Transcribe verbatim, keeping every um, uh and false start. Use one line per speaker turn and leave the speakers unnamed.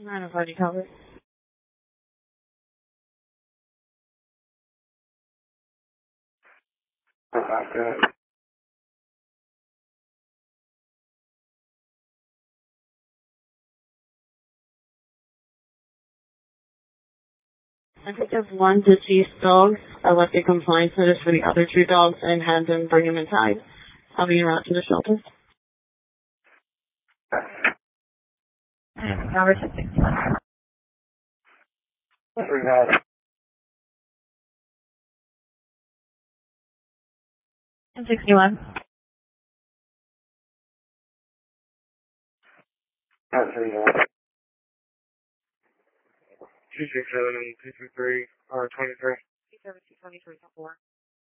nine oh five, you covered.
Okay.
I think there's one deceased dog. I left a compliance notice for the other two dogs and had them bring them inside. I'll be around to the shelter.
Number ten sixty-one.
We got
ten sixty-one.
That's three one.
two six seven and two three three, or twenty-three.
two seven two twenty-three, four.